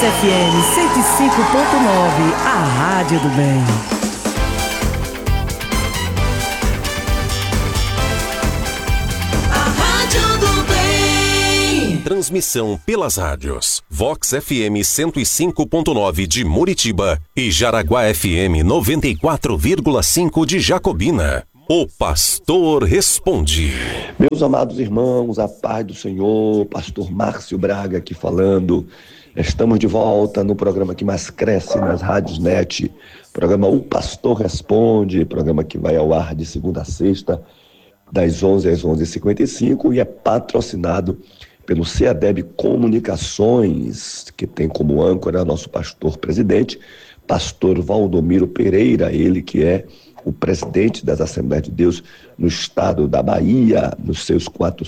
FM 105.9, a Rádio do Bem. Transmissão pelas rádios Vox FM 105.9 de Muritiba e Jaraguá FM 94,5 de Jacobina. O Pastor Responde. Meus amados irmãos, a paz do Senhor, Pastor Márcio Braga aqui falando. Estamos de volta no programa que mais cresce nas rádios NET, programa O Pastor Responde, programa que vai ao ar de segunda a sexta, das 11 às 11h55 e é patrocinado pelo CEADEB Comunicações, que tem como âncora nosso pastor presidente, pastor Valdomiro Pereira, ele que é o presidente das Assembleias de Deus no estado da Bahia, nos seus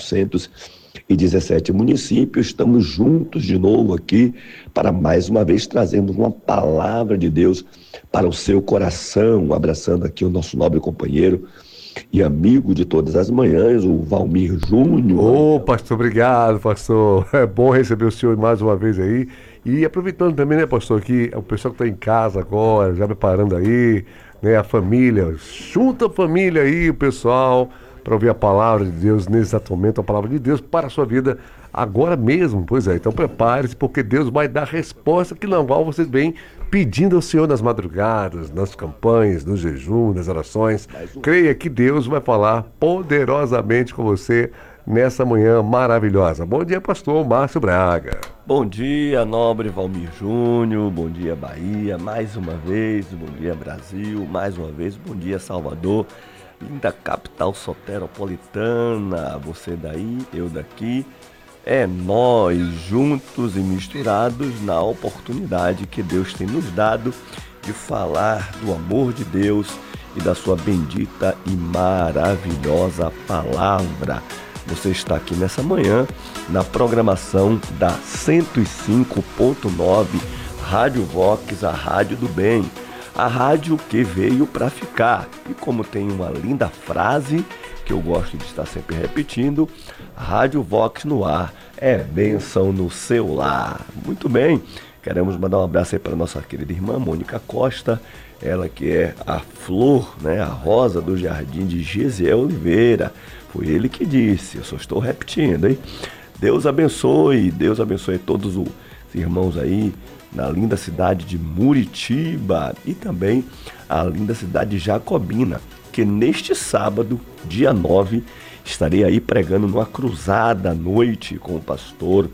417 municípios. Estamos juntos de novo aqui para mais uma vez trazermos uma palavra de Deus para o seu coração, abraçando aqui o nosso nobre companheiro e amigo de todas as manhãs, o Valmir Júnior. Pastor, obrigado, pastor. É bom receber o senhor mais uma vez aí. E aproveitando também, né, pastor, que o pessoal que está em casa agora, já preparando aí, né, a família, junta a família aí, o pessoal, para ouvir a palavra de Deus nesse exato momento, a palavra de Deus para a sua vida agora mesmo. Pois é, então prepare-se, porque Deus vai dar resposta que não vai vocês bem pedindo ao Senhor nas madrugadas, nas campanhas, no jejum, nas orações. Creia que Deus vai falar poderosamente com você nessa manhã maravilhosa. Bom dia, pastor Márcio Braga. Bom dia, nobre Valmir Júnior. Bom dia, Bahia, mais uma vez. Bom dia, Brasil, mais uma vez. Bom dia, Salvador, linda capital soteropolitana. Você daí, eu daqui. É nós juntos e misturados na oportunidade que Deus tem nos dado de falar do amor de Deus e da sua bendita e maravilhosa palavra. Você está aqui nessa manhã na programação da 105.9 Rádio Vox, a Rádio do Bem. A rádio que veio para ficar. E como tem uma linda frase que eu gosto de estar sempre repetindo, Rádio Vox no ar, é bênção no seu lar. Muito bem, queremos mandar um abraço aí para nossa querida irmã Mônica Costa, ela que é a flor, né, a rosa do jardim de Gesiel Oliveira. Foi ele que disse, eu só estou repetindo, hein? Deus abençoe todos os irmãos aí na linda cidade de Muritiba e também a linda cidade de Jacobina, que neste sábado, dia 9, estarei aí pregando numa cruzada à noite com o pastor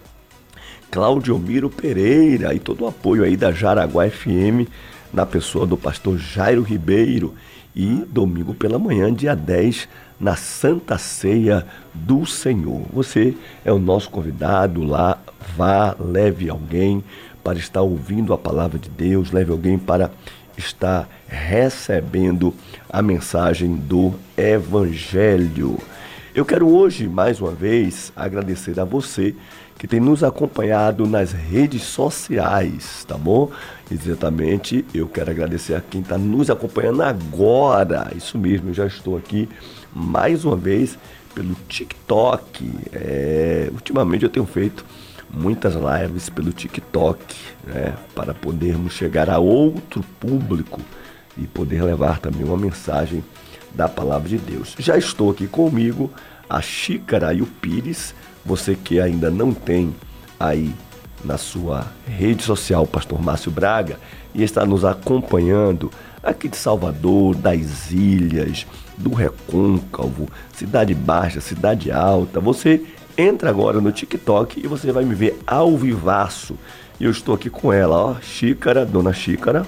Claudiomiro Pereira e todo o apoio aí da Jaraguá FM, na pessoa do pastor Jairo Ribeiro. E domingo pela manhã, dia 10, na Santa Ceia do Senhor. Você é o nosso convidado lá, vá, leve alguém para estar ouvindo a palavra de Deus, leve alguém para estar recebendo a mensagem do Evangelho. Eu quero hoje, mais uma vez, agradecer a você que tem nos acompanhado nas redes sociais, tá bom? Exatamente, eu quero agradecer a quem está nos acompanhando agora. Isso mesmo, eu já estou aqui mais uma vez pelo TikTok. Ultimamente eu tenho feito muitas lives pelo TikTok, né, para podermos chegar a outro público e poder levar também uma mensagem da palavra de Deus. Já estou aqui comigo a Xícara e o Pires. Você que ainda não tem aí na sua rede social Pastor Márcio Braga e está nos acompanhando aqui de Salvador, das Ilhas, do Recôncavo, Cidade Baixa, Cidade Alta, você entra agora no TikTok e você vai me ver ao vivaço. E eu estou aqui com ela, ó, Xícara, Dona Xícara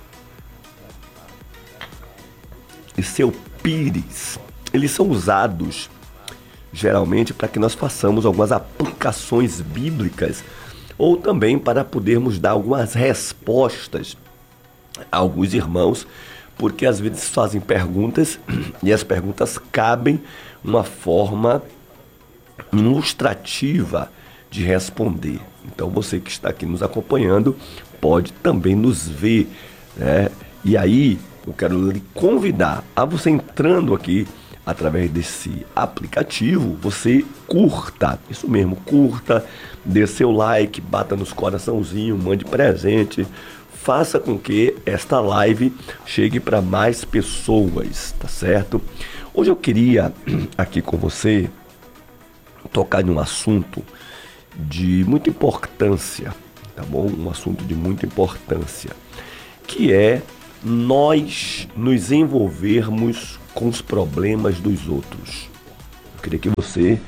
e seu Pires. Eles são usados geralmente para que nós façamos algumas aplicações bíblicas ou também para podermos dar algumas respostas a alguns irmãos, porque às vezes fazem perguntas e as perguntas cabem uma forma ilustrativa de responder. Então você que está aqui nos acompanhando pode também nos ver, né? E aí eu quero lhe convidar a você entrando aqui através desse aplicativo, você curta, isso mesmo, curta, dê seu like, bata nos coraçãozinhos, mande presente, faça com que esta live chegue para mais pessoas, tá certo? Hoje eu queria aqui com você tocar em um assunto de muita importância, tá bom? Um assunto de muita importância, que é nós nos envolvermos com os problemas dos outros. Eu queria que você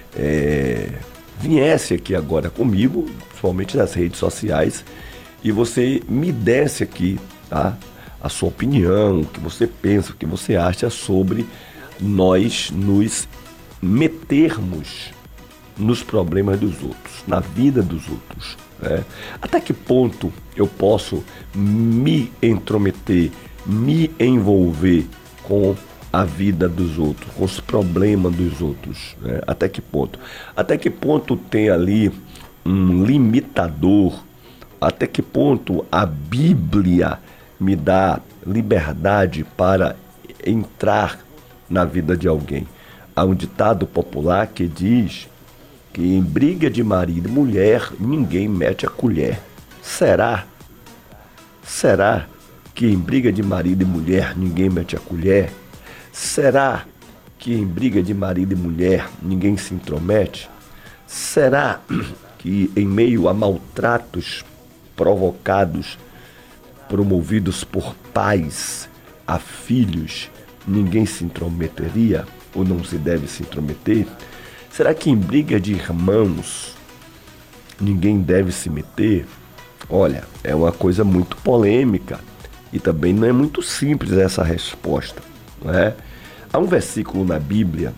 viesse aqui agora comigo, principalmente nas redes sociais, e você me desse aqui, tá, a sua opinião, o que você pensa, o que você acha sobre nós nos metermos nos problemas dos outros, na vida dos outros, né? Até que ponto eu posso me intrometer, me envolver com a vida dos outros, com os problemas dos outros, né? Até que ponto? Até que ponto tem ali um limitador? Até que ponto a Bíblia me dá liberdade para entrar na vida de alguém? Há um ditado popular que diz que em briga de marido e mulher, ninguém mete a colher. Será? Será que em briga de marido e mulher, ninguém mete a colher? Será que em briga de marido e mulher, ninguém se intromete? Será que em meio a maltratos provocados, promovidos por pais a filhos, ninguém se intrometeria ou não se deve se intrometer? Será que em briga de irmãos ninguém deve se meter? Olha, é uma coisa muito polêmica e também não é muito simples essa resposta, não é? Há um versículo na Bíblia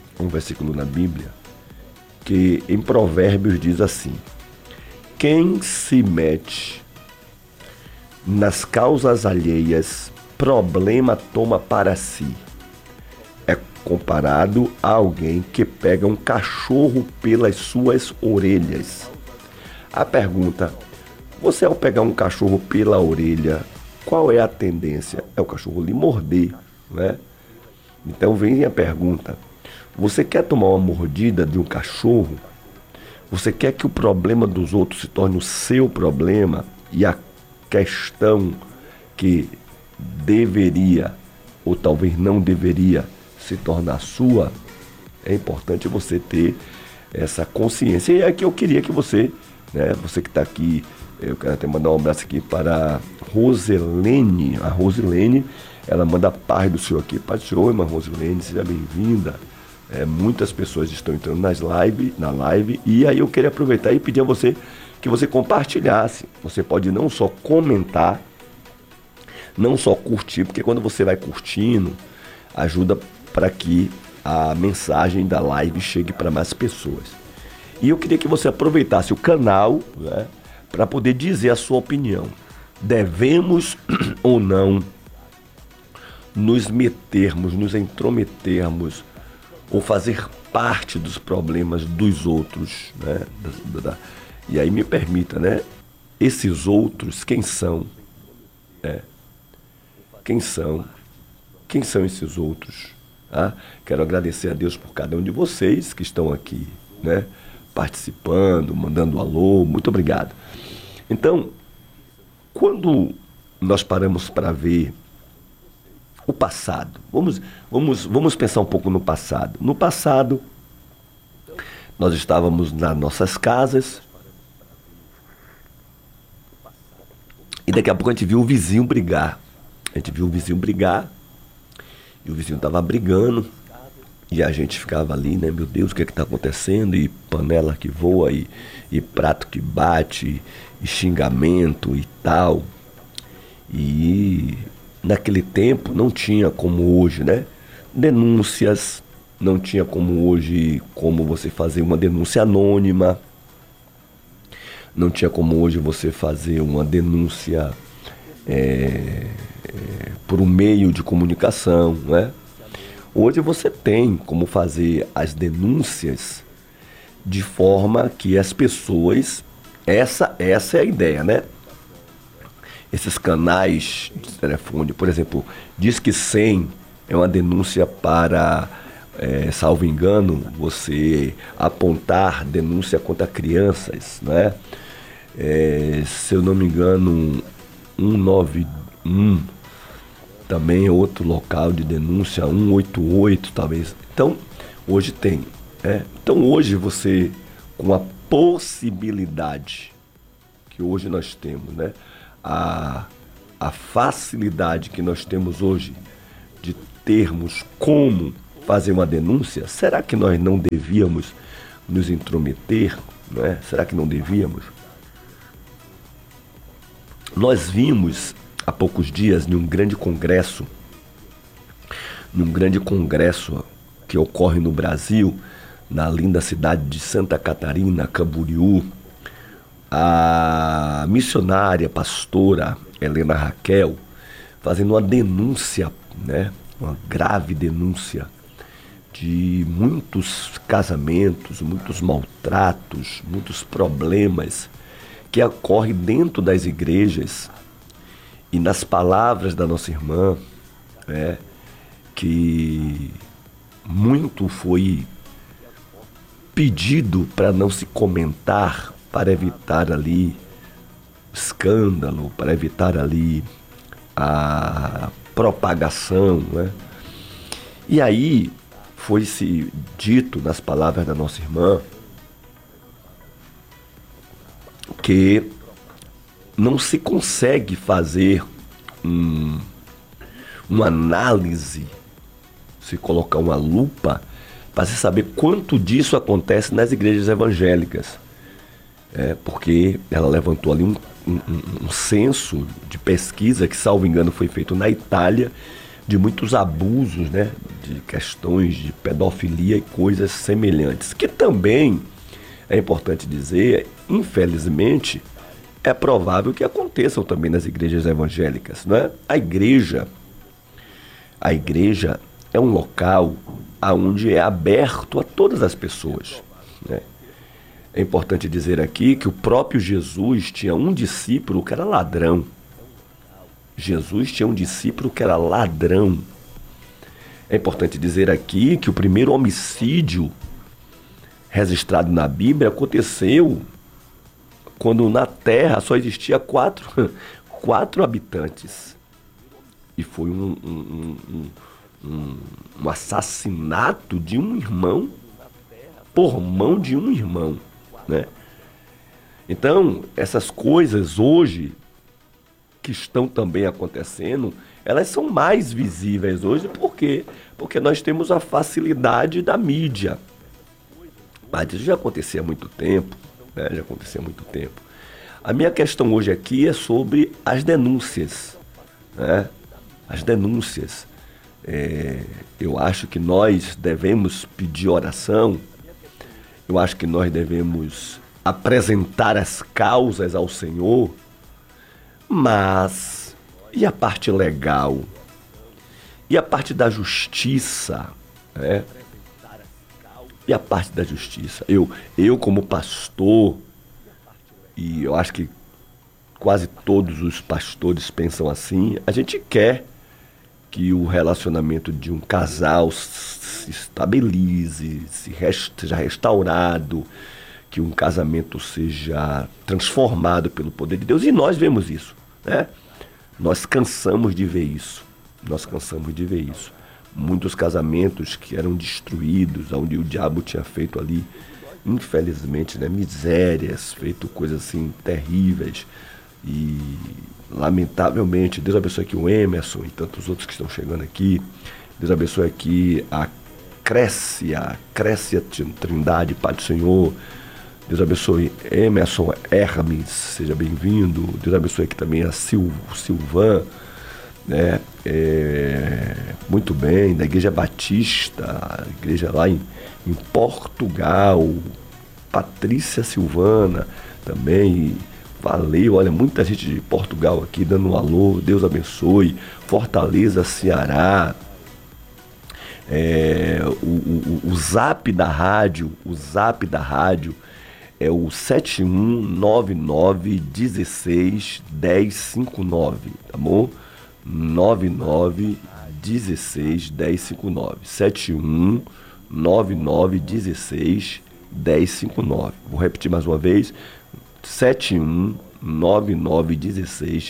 que em Provérbios diz assim: quem se mete nas causas alheias, problema toma para si. É comparado a alguém que pega um cachorro pelas suas orelhas. A pergunta: você ao pegar um cachorro pela orelha, qual é a tendência? É o cachorro lhe morder, né? Então vem a pergunta: você quer tomar uma mordida de um cachorro? Você quer que o problema dos outros se torne o seu problema e a questão que deveria ou talvez não deveria se tornar sua? É importante você ter essa consciência. E aqui eu queria que você, né, você que está aqui, eu quero até mandar um abraço aqui para Roselene. A Roselene, ela manda a paz do Senhor aqui. Paz do Senhor, irmã Roselene, seja bem-vinda. Muitas pessoas estão entrando na live, e aí eu queria aproveitar e pedir a você que você compartilhasse. Você pode não só comentar, não só curtir, porque quando você vai curtindo, ajuda para que a mensagem da live chegue para mais pessoas. E eu queria que você aproveitasse o canal, né, para poder dizer a sua opinião. Devemos ou não nos metermos, nos intrometermos ou fazer parte dos problemas dos outros, né? E aí me permita, né? Esses outros, quem são? Quem são? Quem são esses outros? Quero agradecer a Deus por cada um de vocês que estão aqui, né, participando, mandando um alô. Muito obrigado. Então, quando nós paramos para ver o passado, vamos pensar um pouco no passado. No passado, nós estávamos nas nossas casas e daqui a pouco a gente viu o vizinho brigar. E o vizinho estava brigando e a gente ficava ali, né? Meu Deus, o que é que está acontecendo? E panela que voa, e prato que bate, e xingamento e tal. E naquele tempo não tinha como hoje, né? Denúncias, não tinha como hoje, como você fazer uma denúncia anônima. Não tinha como hoje você fazer uma denúncia por um meio de comunicação, né? Hoje você tem como fazer as denúncias de forma que as pessoas... Essa é a ideia, né? Esses canais de telefone, por exemplo, Disque 100, É uma denúncia para, salvo engano, você apontar denúncia contra crianças, né? Se eu não me engano, 191 também é outro local de denúncia, 188 talvez. Então, hoje tem. Então, hoje você, com a possibilidade que hoje nós temos, né? A facilidade que nós temos hoje de termos como fazer uma denúncia, será que nós não devíamos nos intrometer? Né? Será que não devíamos? Nós vimos há poucos dias num grande congresso que ocorre no Brasil, na linda cidade de Santa Catarina, Camboriú, a missionária, pastora Helena Raquel, fazendo uma denúncia, né? Uma grave denúncia de muitos casamentos, muitos maltratos, muitos problemas que ocorrem dentro das igrejas. E nas palavras da nossa irmã, que muito foi pedido para não se comentar, para evitar ali escândalo, para evitar ali a propagação, né? E aí foi-se dito nas palavras da nossa irmã que não se consegue fazer uma análise, se colocar uma lupa, para se saber quanto disso acontece nas igrejas evangélicas. Porque ela levantou ali um censo de pesquisa que, salvo engano, foi feito na Itália, de muitos abusos, né, de questões de pedofilia e coisas semelhantes, que também, é importante dizer, infelizmente, é provável que aconteçam também nas igrejas evangélicas, não é? A igreja é um local onde é aberto a todas as pessoas, né? É importante dizer aqui que o próprio Jesus tinha um discípulo que era ladrão. Jesus tinha um discípulo que era ladrão. É importante dizer aqui que o primeiro homicídio registrado na Bíblia aconteceu quando na Terra só existia quatro habitantes. E foi um assassinato de um irmão por mão de um irmão, né? Então, essas coisas hoje que estão também acontecendo, elas são mais visíveis hoje. Por quê? Porque nós temos a facilidade da mídia. Mas isso já acontecia há muito tempo, né? Já acontecia há muito tempo. A minha questão hoje aqui é sobre as denúncias, né? As denúncias. Eu acho que nós devemos pedir oração, eu acho que nós devemos apresentar as causas ao Senhor, mas e a parte legal? E a parte da justiça? Né? E a parte da justiça? Eu como pastor, e eu acho que quase todos os pastores pensam assim, a gente quer que o relacionamento de um casal se estabilize, seja restaurado, que um casamento seja transformado pelo poder de Deus. E nós vemos isso, né? Nós cansamos de ver isso. Muitos casamentos que eram destruídos, onde o diabo tinha feito ali, infelizmente, né, misérias, feito coisas assim terríveis. E, lamentavelmente, Deus abençoe aqui o Emerson e tantos outros que estão chegando aqui. Deus abençoe aqui a Crécia Trindade, Pai do Senhor. Deus abençoe Emerson Hermes, seja bem-vindo. Deus abençoe aqui também a Silvan, né? Muito bem, da Igreja Batista, a igreja lá em Portugal. Patrícia Silvana também. Valeu, olha, muita gente de Portugal aqui dando um alô, Deus abençoe. Fortaleza, Ceará. O zap da rádio é o 7199161059, tá bom? 99 16 1059. 71 99 16 1059. Vou repetir mais uma vez. 71 99 16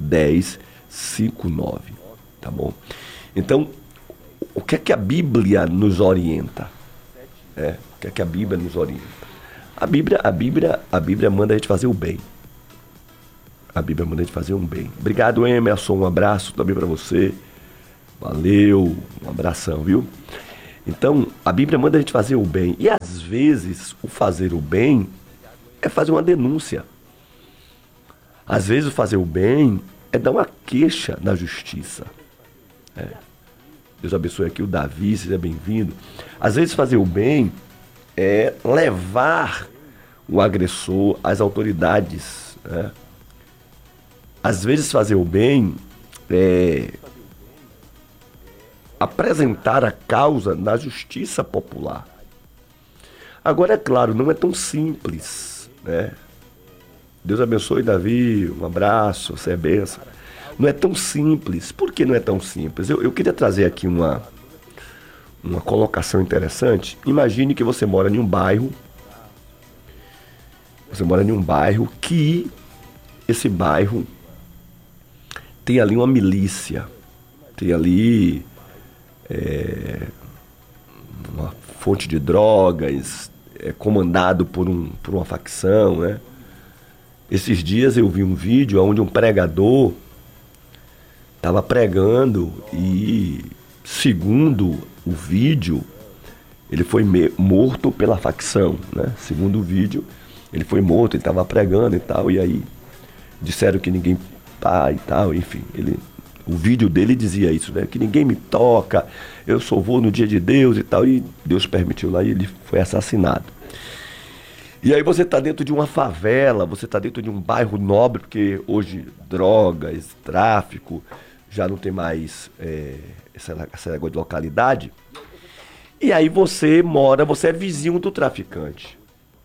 1059. Tá bom? Então, o que é que a Bíblia nos orienta? O que é que a Bíblia nos orienta? A Bíblia manda a gente fazer o bem. A Bíblia manda a gente fazer um bem. Obrigado, Emerson. Um abraço também para você. Valeu. Um abração, viu? Então, a Bíblia manda a gente fazer o bem. E às vezes, o fazer o bem é fazer uma denúncia. Às vezes, o fazer o bem é dar uma queixa na justiça. Deus abençoe aqui o Davi, seja bem-vindo. Às vezes, fazer o bem é levar o agressor às autoridades. Às vezes, fazer o bem é apresentar a causa na justiça popular. Agora, é claro, não é tão simples, né? Deus abençoe, Davi, um abraço, você é bênção. Não é tão simples. Por que não é tão simples? Eu queria trazer aqui uma colocação interessante. Imagine que você mora em um bairro. Você mora em um bairro que esse bairro tem ali uma milícia. Tem ali uma fonte de drogas, comandado por uma facção, né? Esses dias eu vi um vídeo onde um pregador estava pregando e, segundo o vídeo, ele foi morto pela facção, né? Segundo o vídeo, ele foi morto, ele estava pregando e tal, e aí disseram que ninguém e tal, enfim, o vídeo dele dizia isso, né? Que ninguém me toca, eu só vou no dia de Deus e tal, e Deus permitiu lá e ele foi assassinado. E aí você está dentro de uma favela, você está dentro de um bairro nobre, porque hoje drogas, tráfico, já não tem mais esse negócio de localidade. E aí você é vizinho do traficante.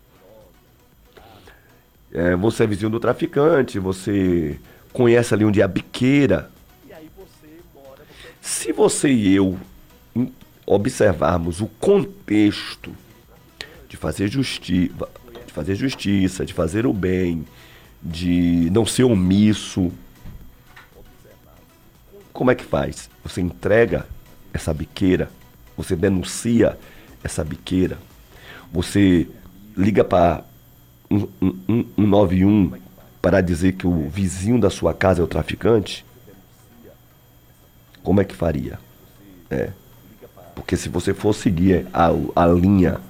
Você é vizinho do traficante, você conhece ali onde é a biqueira. Se você e eu observarmos o contexto de fazer justiça, de fazer o bem, de não ser omisso, como é que faz? Você entrega essa biqueira, você denuncia essa biqueira, você liga para 191 para dizer que o vizinho da sua casa é o traficante? Como é que faria? Porque se você for seguir a linha,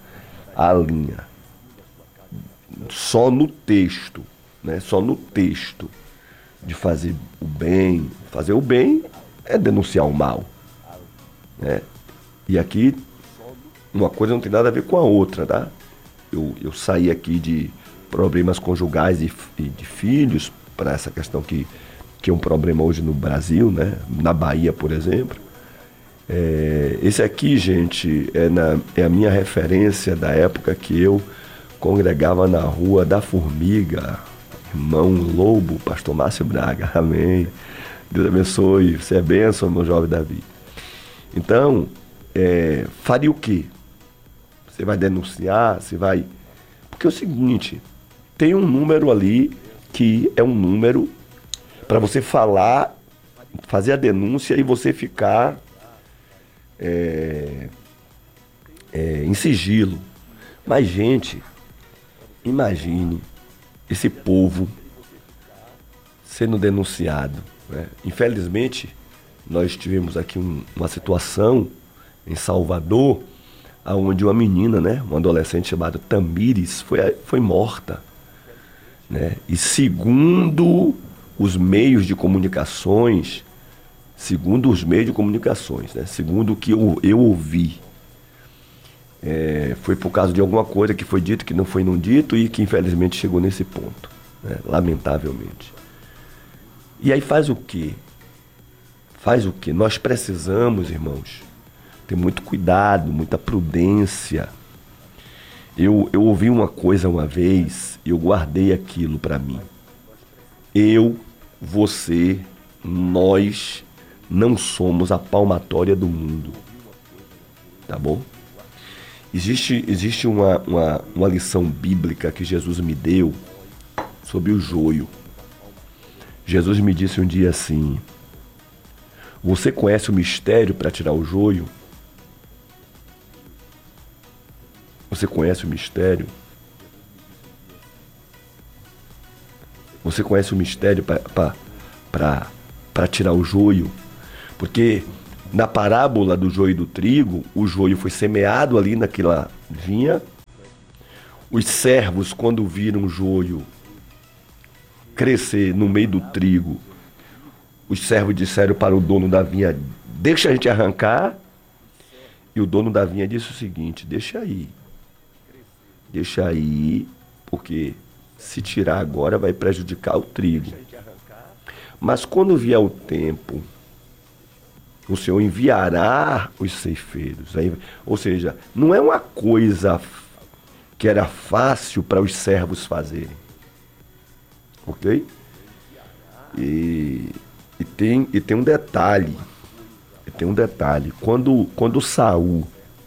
só no texto, né? Só no texto de fazer o bem é denunciar o mal, né? E aqui uma coisa não tem nada a ver com a outra, tá? Eu saí aqui de problemas conjugais e de filhos para essa questão que é um problema hoje no Brasil, né? Na Bahia, por exemplo. Esse aqui, gente, é a minha referência da época que eu congregava na Rua da Formiga, irmão Lobo, pastor Márcio Braga, amém. Deus abençoe, você é bênção, meu jovem Davi. Então, faria o quê? Você vai denunciar, porque é o seguinte, tem um número ali que é um número para você falar, fazer a denúncia e você ficar em sigilo. Mas, gente, imagine esse povo sendo denunciado, né? Infelizmente, nós tivemos aqui uma situação em Salvador, onde uma menina, né, uma adolescente chamada Tamires, foi morta, né? E segundo os meios de comunicações, né, segundo o que eu ouvi, foi por causa de alguma coisa que foi dito, que não foi não dito e que infelizmente chegou nesse ponto, né, lamentavelmente. E aí faz o quê? Nós precisamos, irmãos, ter muito cuidado, muita prudência. Eu ouvi uma coisa uma vez e eu guardei aquilo para mim. Você, nós não somos a palmatória do mundo. Tá bom? Existe uma lição bíblica que Jesus me deu sobre o joio. Jesus me disse um dia assim: você conhece o mistério para tirar o joio? Você conhece o mistério? Você conhece o mistério para tirar o joio? Porque na parábola do joio e do trigo, o joio foi semeado ali naquela vinha. Os servos, quando viram o joio crescer no meio do trigo, os servos disseram para o dono da vinha: deixa a gente arrancar. E o dono da vinha disse o seguinte: deixa aí, porque se tirar agora vai prejudicar o trigo. Mas quando vier o tempo, o Senhor enviará os ceifeiros. Ou seja, não é uma coisa que era fácil para os servos fazerem. Ok? E tem um detalhe. Quando Saul...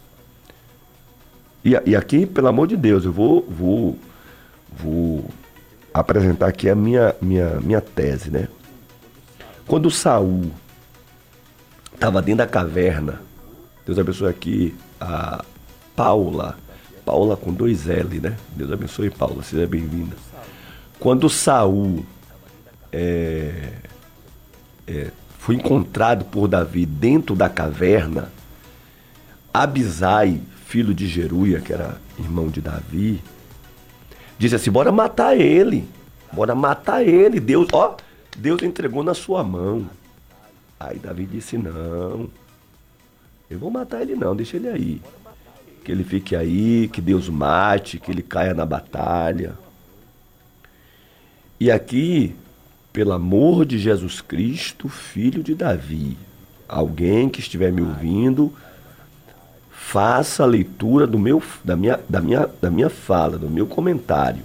E aqui, pelo amor de Deus, eu vou apresentar aqui a minha tese, né? Quando Saul estava dentro da caverna, Deus abençoe aqui a Paula com 2 L, né? Deus abençoe, Paula, seja bem-vinda. Quando Saul foi encontrado por Davi dentro da caverna, Abisai, filho de Geruia, que era irmão de Davi, disse assim: bora matar ele. Deus entregou na sua mão. Aí Davi disse: não, eu vou matar ele não, deixa ele aí. Que ele fique aí, que Deus mate, que ele caia na batalha. E aqui, pelo amor de Jesus Cristo, filho de Davi, alguém que estiver me ouvindo, faça a leitura da minha fala, do meu comentário.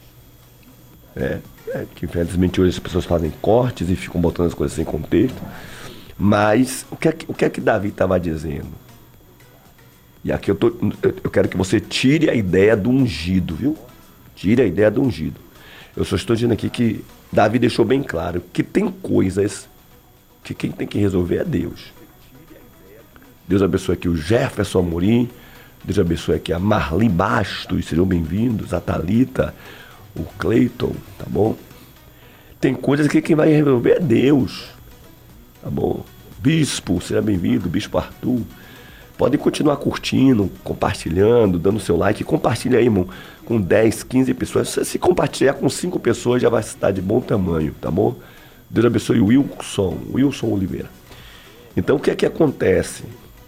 Que infelizmente hoje as pessoas fazem cortes e ficam botando as coisas sem contexto. Mas o que é que Davi estava dizendo? E aqui eu quero que você tire a ideia do ungido, viu? Tire a ideia do ungido. Eu só estou dizendo aqui que Davi deixou bem claro que tem coisas que quem tem que resolver é Deus. Deus abençoe aqui o Jefferson Amorim. Deus abençoe aqui a Marli Bastos, sejam bem-vindos. A Thalita, o Cleiton, tá bom? Tem coisas que quem vai resolver é Deus, tá bom? Bispo, seja bem-vindo, Bispo Arthur. Podem continuar curtindo, compartilhando, dando seu like. Compartilha aí, irmão, com 10, 15 pessoas. Se compartilhar com 5 pessoas, já vai estar de bom tamanho, tá bom? Deus abençoe o Wilson Oliveira. Então, o que é que acontece?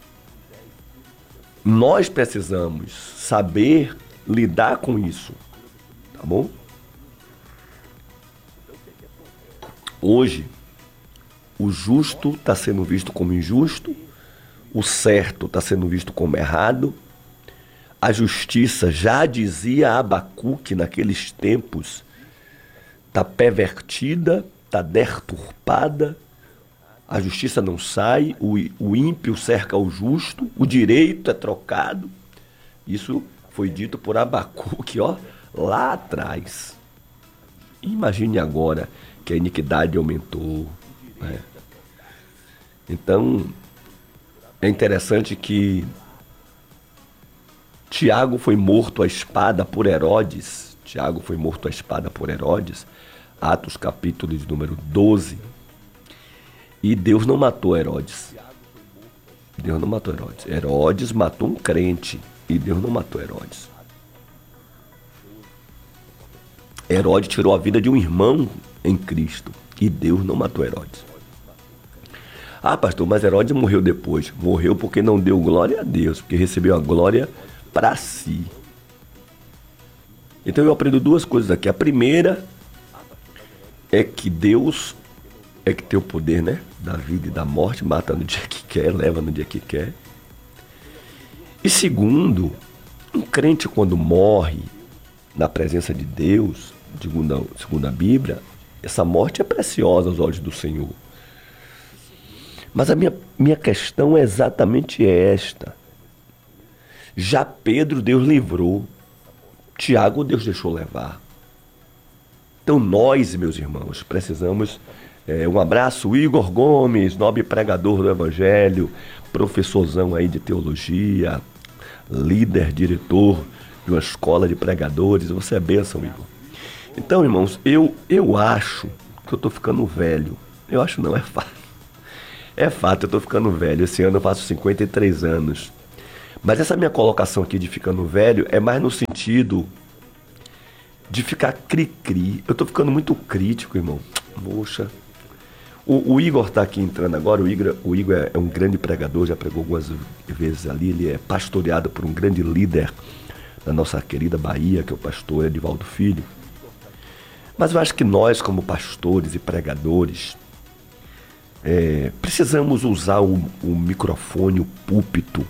Nós precisamos saber lidar com isso, tá bom? Hoje, o justo está sendo visto como injusto, o certo está sendo visto como errado, a justiça, já dizia Abacuque naqueles tempos, está pervertida, está deturpada, a justiça não sai, o ímpio cerca o justo, o direito é trocado. Isso foi dito por Abacuque, lá atrás. Imagine agora que a iniquidade aumentou, né? Então, é interessante que Tiago foi morto à espada por Herodes. Atos capítulo de número 12. E Deus não matou Herodes. Herodes matou um crente e Deus não matou Herodes. Herodes tirou a vida de um irmão em Cristo e Deus não matou Herodes. Ah, pastor, mas Herodes morreu depois. Morreu porque não deu glória a Deus, porque recebeu a glória para si. Então eu aprendo 2 coisas aqui. A primeira é que Deus é que tem o poder, né? Da vida e da morte, mata no dia que quer, leva no dia que quer. E segundo, um crente quando morre na presença de Deus, segundo a Bíblia, essa morte é preciosa aos olhos do Senhor. Mas a minha questão é exatamente esta. Já Pedro, Deus livrou. Tiago, Deus deixou levar. Então nós, meus irmãos, precisamos... um abraço, Igor Gomes, nobre pregador do Evangelho, professorzão aí de teologia, líder, diretor de uma escola de pregadores. Você é bênção, Igor. Então, irmãos, eu acho que eu tô ficando velho. Eu acho não, é fato. É fato, eu tô ficando velho. Esse ano eu faço 53 anos. Mas essa minha colocação aqui de ficando velho é mais no sentido de ficar cri-cri. Eu tô ficando muito crítico, irmão. Poxa. O Igor está aqui entrando agora. O Igor é um grande pregador, já pregou algumas vezes ali. Ele é pastoreado por um grande líder da nossa querida Bahia, que é o pastor Edivaldo Filho. Mas eu acho que nós, como pastores e pregadores, precisamos usar o microfone, o púlpito,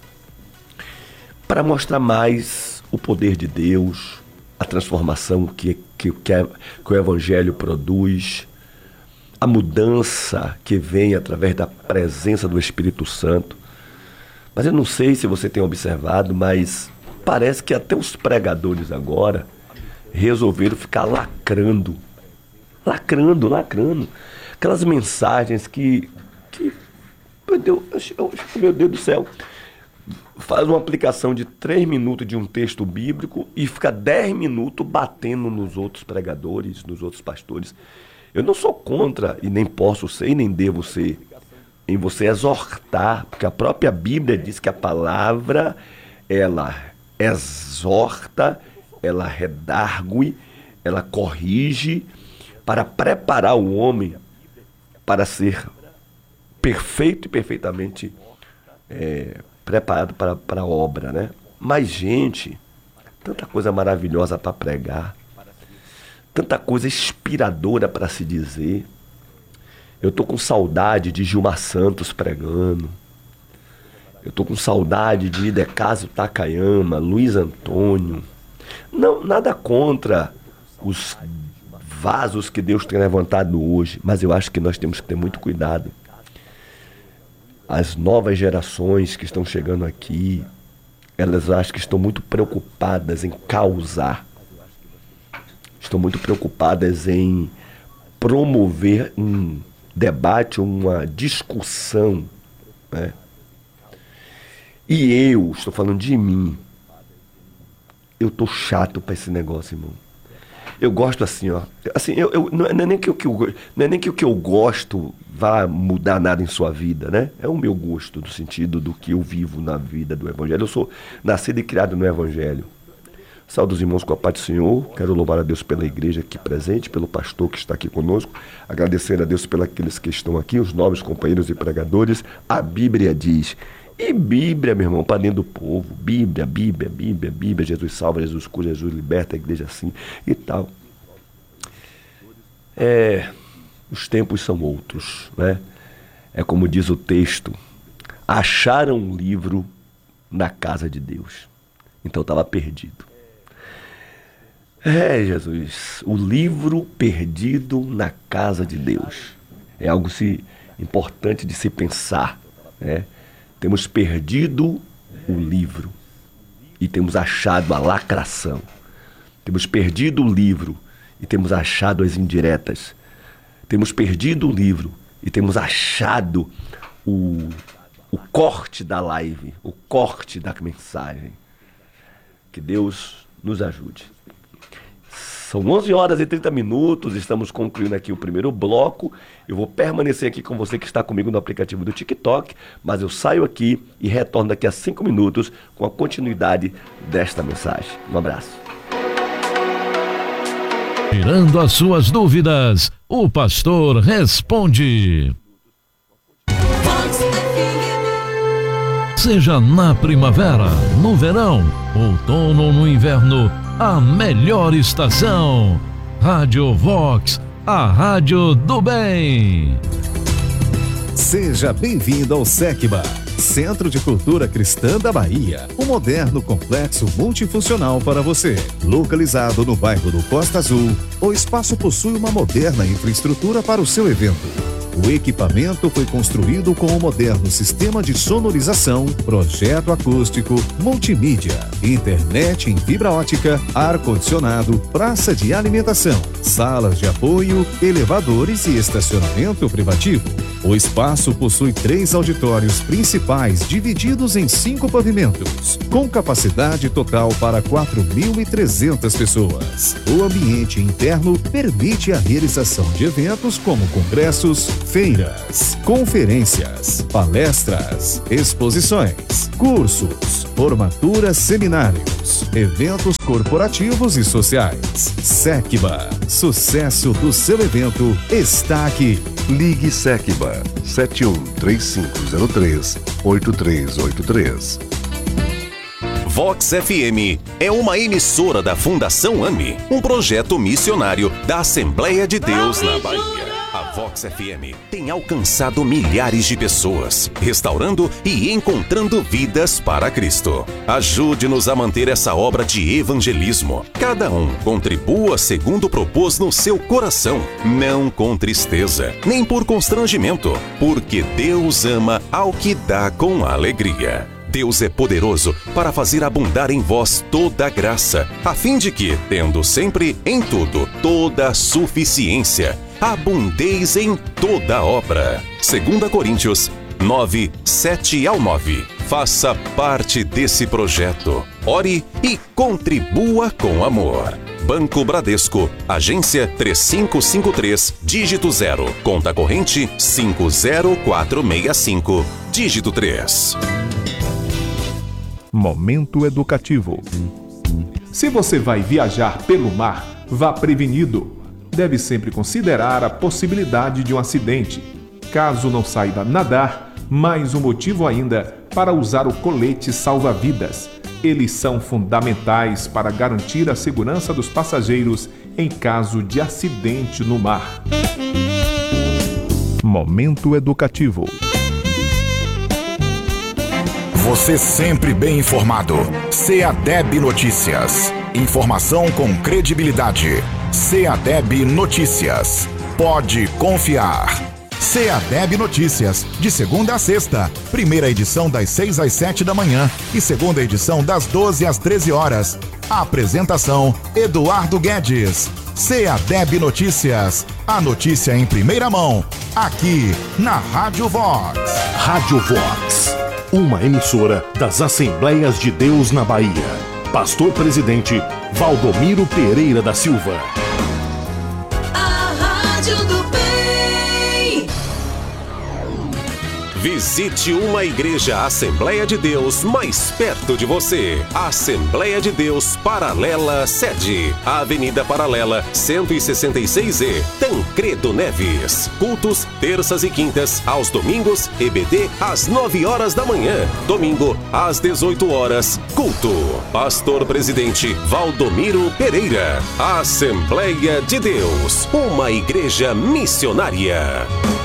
para mostrar mais o poder de Deus, a transformação que o Evangelho produz, a mudança que vem através da presença do Espírito Santo. Mas eu não sei se você tem observado, mas parece que até os pregadores agora resolveram ficar lacrando. Aquelas mensagens que meu Deus do céu, faz uma aplicação de 3 minutos de um texto bíblico e fica 10 minutos batendo nos outros pregadores, nos outros pastores. Eu não sou contra, e nem posso ser, e nem devo ser, em você exortar, porque a própria Bíblia diz que a palavra, ela exorta, ela redargue, ela corrige, para preparar o homem para ser perfeito e perfeitamente preparado para a obra, né? Mas, gente, tanta coisa maravilhosa para pregar, tanta coisa inspiradora para se dizer. Eu tô com saudade de Gilmar Santos pregando. Eu tô com saudade de Idecaso Takayama, Luiz Antônio. Não, nada contra os vasos que Deus tem levantado hoje, mas eu acho que nós temos que ter muito cuidado. As novas gerações que estão chegando aqui, elas acho que estão muito preocupadas em causar. Estão muito preocupadas em promover um debate, uma discussão, né? E eu, estou falando de mim, eu tô chato para esse negócio, irmão. Eu gosto assim, ó. Assim, não é nem que o que eu gosto vá mudar nada em sua vida, né? É o meu gosto, no sentido do que eu vivo na vida do Evangelho. Eu sou nascido e criado no Evangelho. Saúde os irmãos com a paz do Senhor. Quero louvar a Deus pela igreja aqui presente, pelo pastor que está aqui conosco. Agradecer a Deus pelos aqueles que estão aqui, os nobres companheiros e pregadores. A Bíblia diz... E Bíblia, meu irmão, para dentro do povo. Bíblia. Jesus salva, Jesus cura, Jesus liberta, a igreja assim e tal. Os tempos são outros, né? É como diz o texto. Acharam um livro na casa de Deus. Então estava perdido. Jesus, o livro perdido na casa de Deus. É algo importante de se pensar, né? Temos perdido o livro e temos achado a lacração. Temos perdido o livro e temos achado as indiretas. Temos perdido o livro e temos achado o corte da live, o corte da mensagem. Que Deus nos ajude. São 11 horas e 30 minutos, estamos concluindo aqui o primeiro bloco. Eu vou permanecer aqui com você que está comigo no aplicativo do TikTok, mas eu saio aqui e retorno daqui a 5 minutos com a continuidade desta mensagem. Um abraço. Tirando as suas dúvidas, o pastor responde. Seja na primavera, no verão, outono ou no inverno, a melhor estação. Rádio Vox, a rádio do bem. Seja bem-vindo ao SECBA, Centro de Cultura Cristã da Bahia. Um moderno complexo multifuncional para você. Localizado no bairro do Costa Azul, o espaço possui uma moderna infraestrutura para o seu evento. O equipamento foi construído com um moderno sistema de sonorização, projeto acústico, multimídia, internet em fibra ótica, ar-condicionado, praça de alimentação, salas de apoio, elevadores e estacionamento privativo. O espaço possui 3 auditórios principais divididos em 5 pavimentos, com capacidade total para 4.300 pessoas. O ambiente interno permite a realização de eventos como congressos, feiras, conferências, palestras, exposições, cursos, formaturas, seminários, eventos corporativos e sociais. Secba, sucesso do seu evento está aqui. Ligue Secba 713503-8383. Vox FM é uma emissora da Fundação AME, um projeto missionário da Assembleia de Deus na Bahia. A Vox FM tem alcançado milhares de pessoas, restaurando e encontrando vidas para Cristo. Ajude-nos a manter essa obra de evangelismo. Cada um contribua segundo propôs no seu coração, não com tristeza, nem por constrangimento, porque Deus ama ao que dá com alegria. Deus é poderoso para fazer abundar em vós toda a graça, a fim de que, tendo sempre em tudo toda a suficiência, abundeis em toda obra. 2 Coríntios 9, 7-9. Faça parte desse projeto. Ore e contribua com amor. Banco Bradesco, agência 3553, dígito 0, conta corrente 50465, dígito 3. Momento educativo. Se você vai viajar pelo mar, vá prevenido. Deve sempre considerar a possibilidade de um acidente. Caso não saiba nadar, mais um motivo ainda para usar o colete salva-vidas. Eles são fundamentais para garantir a segurança dos passageiros em caso de acidente no mar. Momento educativo. Você sempre bem informado. CEADEB Notícias. Informação com credibilidade. CEADEB Notícias. Pode confiar. CEADEB Notícias, de segunda a sexta. Primeira edição das 6 às 7 da manhã e segunda edição das 12 às 13 horas. Apresentação: Eduardo Guedes. CEADEB Notícias. A notícia em primeira mão. Aqui na Rádio Vox. Rádio Vox. Uma emissora das Assembleias de Deus na Bahia. Pastor Presidente Valdomiro Pereira da Silva. A Rádio do Bem. Visite uma igreja Assembleia de Deus mais perto de você. Assembleia de Deus Paralela Sede. Avenida Paralela 166E, Tancredo Neves. Cultos terças e quintas, aos domingos, EBD às 9 horas da manhã. Domingo às 18 horas, culto. Pastor Presidente Valdomiro Pereira. Assembleia de Deus, uma igreja missionária.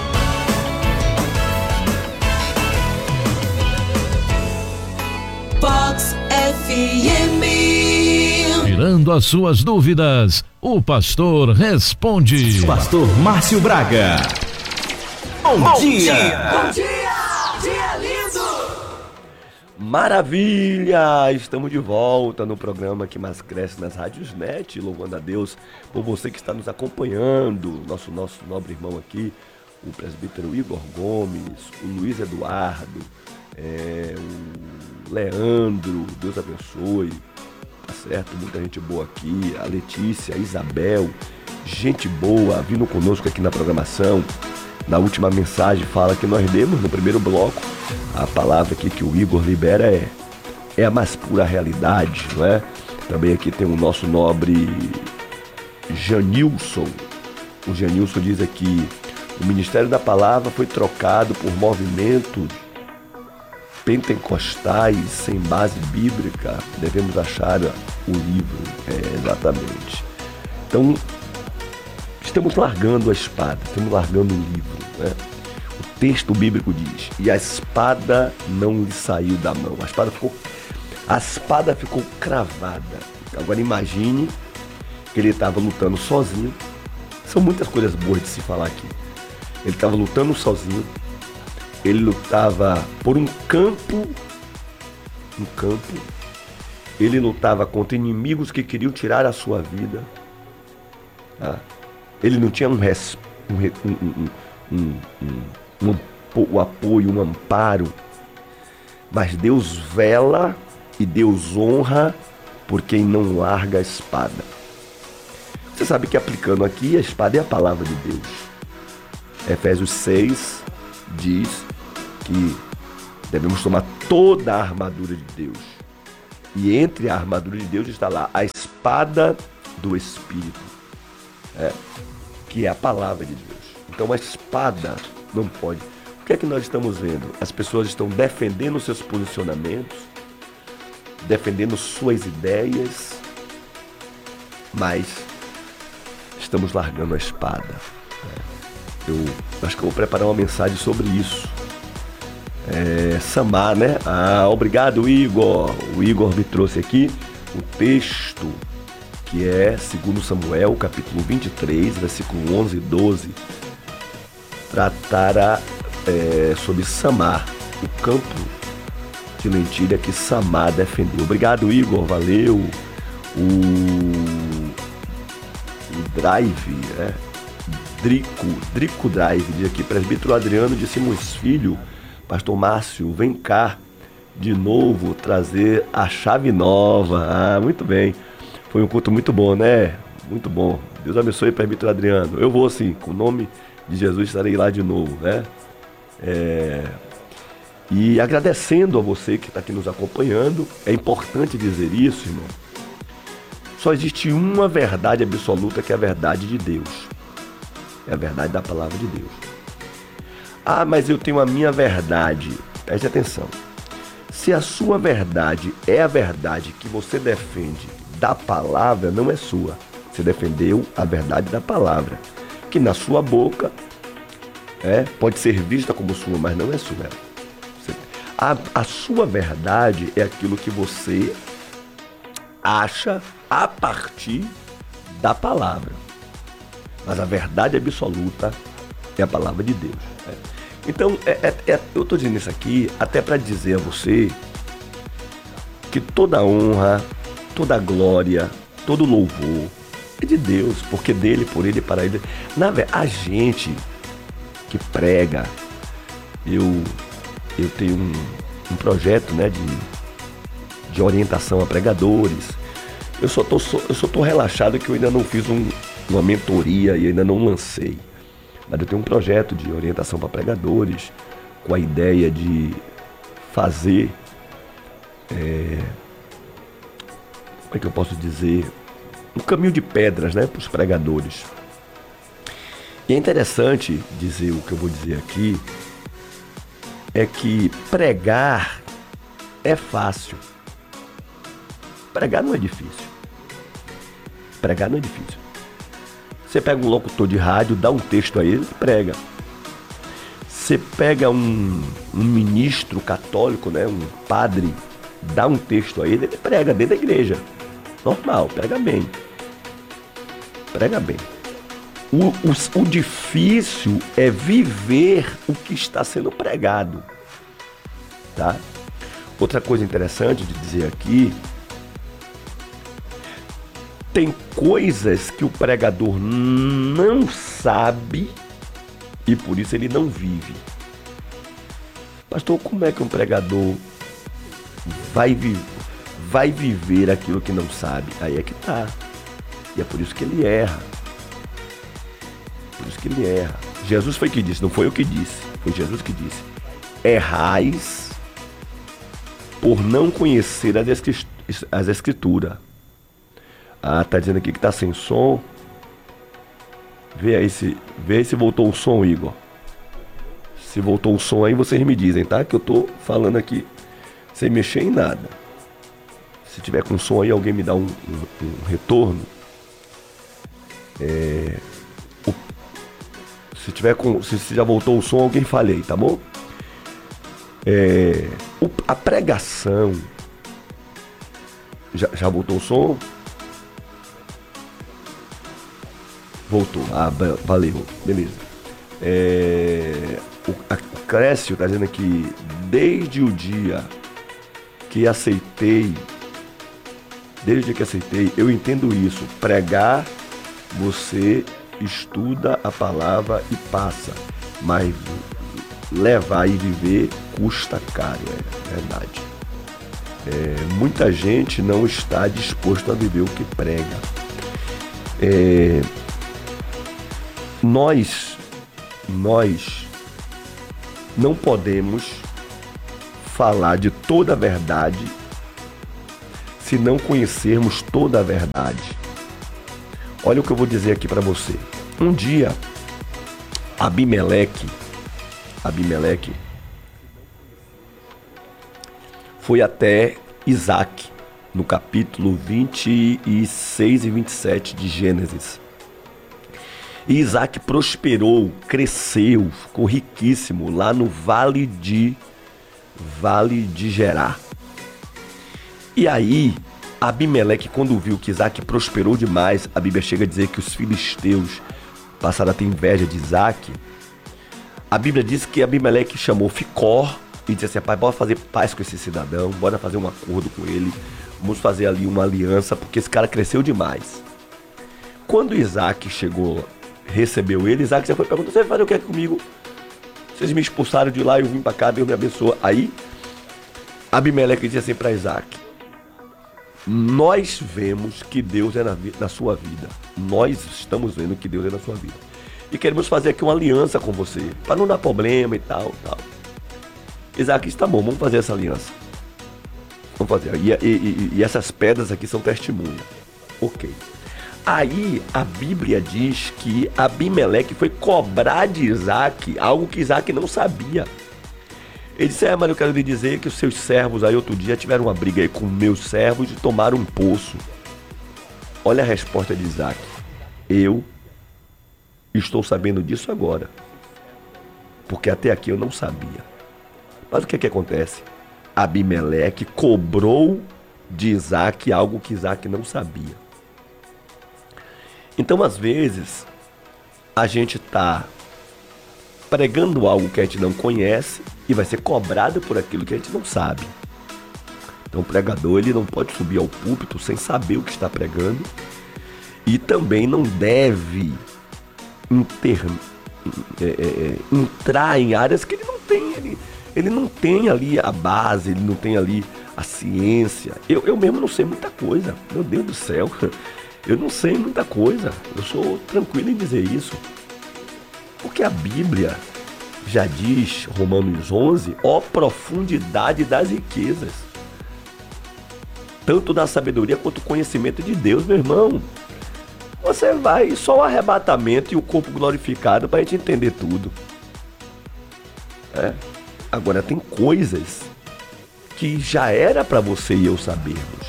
Vox FM. Tirando as suas dúvidas, o pastor responde. Pastor Márcio Braga. Bom dia. Bom dia. Dia lindo. Maravilha! Estamos de volta no programa que mais cresce nas rádios net, louvando a Deus por você que está nos acompanhando, nosso nobre irmão aqui, o presbítero Igor Gomes, o Luiz Eduardo, o Leandro, Deus abençoe, tá certo? Muita gente boa aqui, a Letícia, a Isabel, gente boa vindo conosco aqui na programação. Na última mensagem fala que nós demos no primeiro bloco, a palavra aqui que o Igor libera é a mais pura realidade, não é? Também aqui tem o nosso nobre Janilson. O Janilson diz aqui: o Ministério da Palavra foi trocado por movimentos pentecostais sem base bíblica. Devemos achar o livro, exatamente. Então, estamos largando a espada, estamos largando o livro, né? O texto bíblico diz: e a espada não lhe saiu da mão. A espada ficou cravada. Agora imagine que ele estava lutando sozinho. São muitas coisas boas de se falar aqui. Ele estava lutando sozinho. Ele lutava por um campo. Ele lutava contra inimigos que queriam tirar a sua vida. Tá? Ele não tinha um apoio, um amparo. Mas Deus vela e Deus honra por quem não larga a espada. Você sabe que aplicando aqui, a espada é a palavra de Deus. Efésios 6 diz que devemos tomar toda a armadura de Deus. E entre a armadura de Deus está lá a espada do Espírito, que é a palavra de Deus. Então a espada não pode. O que é que nós estamos vendo? As pessoas estão defendendo seus posicionamentos, defendendo suas ideias, mas estamos largando a espada. Eu acho que eu vou preparar uma mensagem sobre isso. Samar, né? Obrigado, Igor. O Igor me trouxe aqui o texto que é 2 Samuel, capítulo 23, versículo 11 e 12. Tratará sobre Samar, o campo de lentilha que Samar defendeu. Obrigado, Igor. Valeu. O Drive, Drico Drive, diz aqui, presbítero Adriano de Simões Filho, pastor Márcio, vem cá de novo trazer a chave nova. Muito bem, foi um culto muito bom, né? Muito bom, Deus abençoe, presbítero Adriano. Eu vou sim, com o nome de Jesus estarei lá de novo, né? E agradecendo a você que está aqui nos acompanhando. É importante dizer isso, irmão. Só existe uma verdade absoluta, que é a verdade de Deus. É a verdade da palavra de Deus. Mas eu tenho a minha verdade. Preste atenção. Se a sua verdade é a verdade que você defende da palavra, não é sua. Você defendeu a verdade da palavra, que na sua boca pode ser vista como sua, mas não é sua. A sua verdade é aquilo que você acha a partir da palavra. Mas a verdade absoluta é a palavra de Deus. Então, eu estou dizendo isso aqui até para dizer a você que toda honra, toda glória, todo louvor é de Deus, porque dele, por ele e para ele. A gente que prega, eu tenho um projeto, né, de orientação a pregadores. Eu só tô relaxado que eu ainda não fiz uma mentoria e ainda não lancei. Mas eu tenho um projeto de orientação para pregadores, com a ideia de fazer, como é que eu posso dizer, um caminho de pedras, né, para os pregadores. E é interessante dizer o que eu vou dizer aqui, é que pregar é fácil. Pregar não é difícil. Pregar não é difícil. Você pega um locutor de rádio, dá um texto a ele e prega. Você pega um ministro católico, né, um padre, dá um texto a ele prega dentro da igreja. Normal, prega bem. Prega bem. O difícil é viver o que está sendo pregado. Tá? Outra coisa interessante de dizer aqui, tem coisas que o pregador não sabe e por isso ele não vive. Pastor, como é que um pregador vai viver aquilo que não sabe? Aí é que tá. E é por isso que ele erra. Por isso que ele erra. Jesus foi que disse, não foi eu que disse. Foi Jesus que disse. Errais por não conhecer as escrituras. Tá dizendo aqui que tá sem som. Vê aí se voltou o som, Igor. Se voltou o som aí, vocês me dizem, tá? Que eu tô falando aqui sem mexer em nada. Se tiver com som aí, alguém me dá um retorno. Se já voltou o som, alguém fale aí, tá bom? A pregação. Já voltou o som? Voltou. Valeu. Beleza. O Crécio está dizendo aqui, desde o dia que aceitei, eu entendo isso. Pregar, você estuda a palavra e passa, mas levar e viver custa caro, é verdade. Muita gente não está disposto a viver o que prega. Nós não podemos falar de toda a verdade se não conhecermos toda a verdade. Olha o que eu vou dizer aqui para você. Um dia, Abimeleque foi até Isaac, no capítulo 26 e 27 de Gênesis. E Isaac prosperou, cresceu, ficou riquíssimo lá no Vale de Gerar. E aí, Abimeleque, quando viu que Isaac prosperou demais, a Bíblia chega a dizer que os filisteus passaram a ter inveja de Isaac. A Bíblia diz que Abimeleque chamou Ficor e disse assim: pai, bora fazer paz com esse cidadão, bora fazer um acordo com ele, vamos fazer ali uma aliança, porque esse cara cresceu demais. Quando Isaac chegou, recebeu ele, Isaac já foi perguntar: você vai fazer o que aqui comigo? Vocês me expulsaram de lá, eu vim pra cá, Deus me abençoa. Aí, Abimeleque disse assim para Isaac: nós vemos que Deus é na sua vida. Nós estamos vendo que Deus é na sua vida. E queremos fazer aqui uma aliança com você, para não dar problema e tal. Isaac disse: tá bom, vamos fazer essa aliança. Vamos fazer. E essas pedras aqui são testemunha. Ok. Aí a Bíblia diz que Abimeleque foi cobrar de Isaac algo que Isaac não sabia. Ele disse: mas eu quero lhe dizer que os seus servos aí outro dia tiveram uma briga aí com meus servos e tomaram um poço. Olha a resposta de Isaac: eu estou sabendo disso agora, porque até aqui eu não sabia. Mas o que acontece? Abimeleque cobrou de Isaac algo que Isaac não sabia. Então, às vezes, a gente está pregando algo que a gente não conhece e vai ser cobrado por aquilo que a gente não sabe. Então, o pregador, ele não pode subir ao púlpito sem saber o que está pregando e também não deve entrar em áreas que ele não tem. Ele não tem ali a base, ele não tem ali a ciência. Eu mesmo não sei muita coisa. Meu Deus do céu, eu não sei muita coisa. Eu sou tranquilo em dizer isso. Porque a Bíblia já diz, Romanos 11, ó profundidade das riquezas. Tanto da sabedoria quanto do conhecimento de Deus, meu irmão. Você vai só o arrebatamento e o corpo glorificado para a gente entender tudo. Agora tem coisas que já era para você e eu sabermos.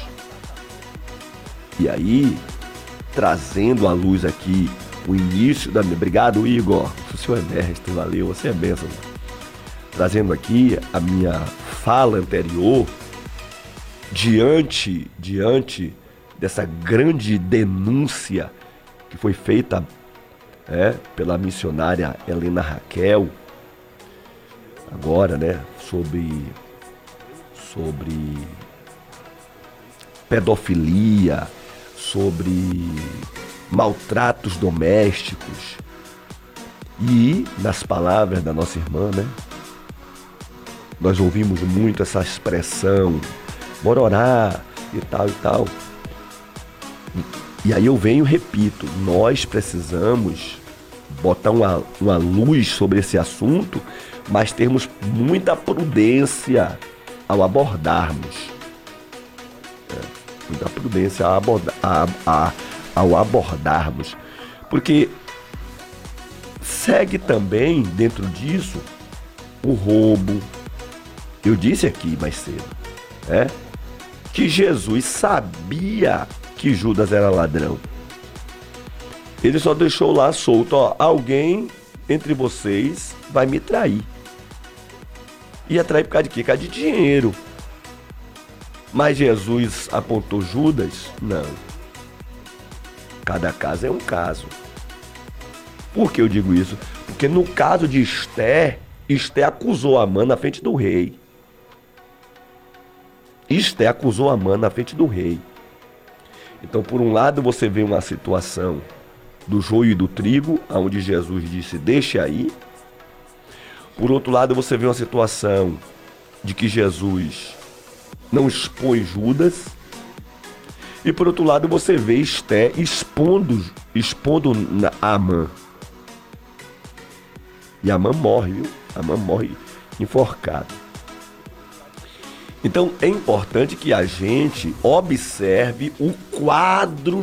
E aí, trazendo à luz aqui o início da minha... Obrigado, Igor. O senhor é mestre, valeu, você é bênção. Trazendo aqui a minha fala anterior, diante dessa grande denúncia que foi feita pela missionária Helena Raquel, agora, sobre pedofilia, sobre maltratos domésticos. E, nas palavras da nossa irmã, nós ouvimos muito essa expressão, bora orar e tal. E aí eu venho e repito, nós precisamos botar uma luz sobre esse assunto, mas termos muita prudência ao abordarmos. Muita prudência ao abordarmos. Porque segue também dentro disso o roubo. Eu disse aqui mais cedo, que Jesus sabia que Judas era ladrão. Ele só deixou lá solto: alguém entre vocês vai me trair. Ia trair por causa de quê? Por causa de dinheiro. Mas Jesus apontou Judas? Não. Cada caso é um caso. Por que eu digo isso? Porque no caso de Esther, Esther acusou Amã na frente do rei. Esther acusou Amã na frente do rei. Então, por um lado, você vê uma situação do joio e do trigo, onde Jesus disse, deixe aí. Por outro lado, você vê uma situação de que Jesus não expôs Judas. E por outro lado, você vê Esther expondo Amã. E Amã morre, viu? Amã morre enforcado. Então, é importante que a gente observe o quadro